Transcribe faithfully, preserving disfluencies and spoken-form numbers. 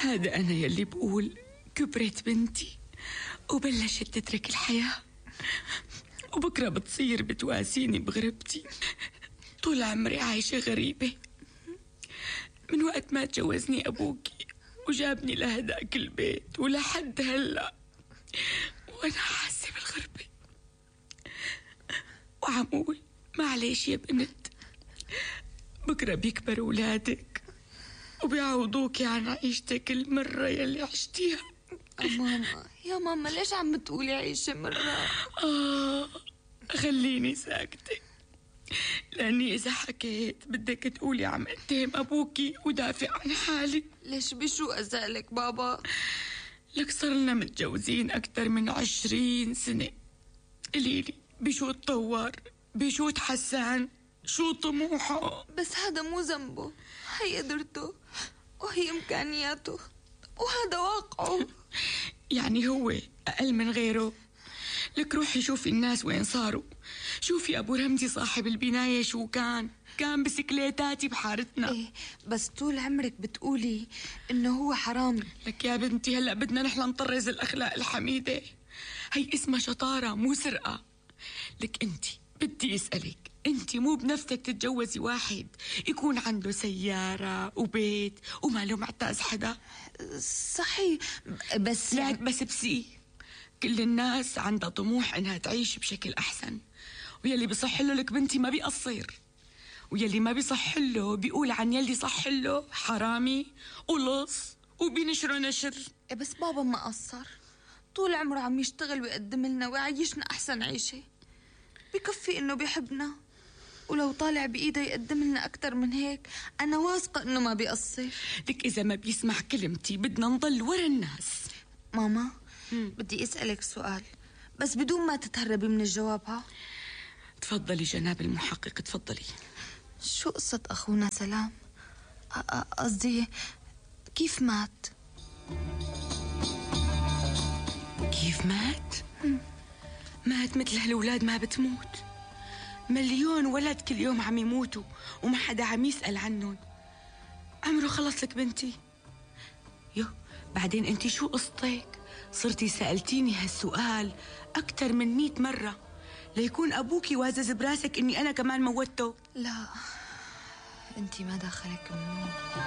هذا أنا يلي بقول كبرت بنتي وبلشت تترك الحياة، وبكرة بتصير بتواسيني بغربتي. طول عمري عايشة غريبة من وقت ما تجوزني أبوكي وجابني لهداك البيت ولحد هلأ وأنا حاسة بالغربة. وعمول معليش يا بنت، بكرة بيكبر أولادك وبيعوضوكي عن عيشتك المرة يلي عشتيها. ماما يا ماما ليش عم تقولي عيشة مرة؟ آه خليني ساكتة، لأني إذا حكيت بدك تقولي عم اتهم أبوكي ودافع عن حالي. ليش بشو أسألك بابا؟ لك صرنا متجوزين أكتر من عشرين سنة، قليلي بشو تطور، بشو تحسن، شو طموحه. بس هذا مو ذنبه، هي قدرته وهي إمكانياته وهذا واقعه. يعني هو أقل من غيره؟ لك روحي شوفي الناس وين صاروا، شوفي أبو رمزي صاحب البناية شو كان كان بسكليتاتي بحارتنا. إيه بس طول عمرك بتقولي إنه هو حرامي. لك يا بنتي هلأ بدنا نحن نطرز الأخلاق الحميدة، هي اسمها شطارة مو سرقة. لك انتي بدي اسألك، انتي مو بنفسك تتجوزي واحد يكون عنده سيارة وبيت وما له معتاز حدا؟ صحيح بس لا بس بسي كل الناس عندها طموح انها تعيش بشكل احسن، ويلي بيصح له لك بنتي ما بيقصر، ويلي ما بيصح له بيقول عن يلي صح له حرامي ولص وبينشره نشر. بس بابا ما قصر، طول عمره عم يشتغل ويقدم لنا ويعيشنا أحسن عيشة، بكفي إنه بيحبنا، ولو طالع بإيده يقدم لنا أكتر من هيك أنا واثقة إنه ما بيقصر. لك إذا ما بيسمع كلمتي بدنا نضل ورا الناس. ماما مم. بدي أسألك سؤال بس بدون ما تتهربي من الجواب. ها تفضلي جناب المحقق تفضلي. شو قصة أخونا سلام؟ قصدي كيف مات؟ كيف مات؟ مم. مات مثل هالولاد ما بتموت، مليون ولد كل يوم عم يموتوا وما حدا عم يسأل عنهم. عمره خلص لك بنتي. يو بعدين انتي شو قصتك؟ صرتي سألتيني هالسؤال أكتر من مئة مرة ليكون أبوكي وازز براسك إني أنا كمان موتته. لا انتي ما دخلك النوم.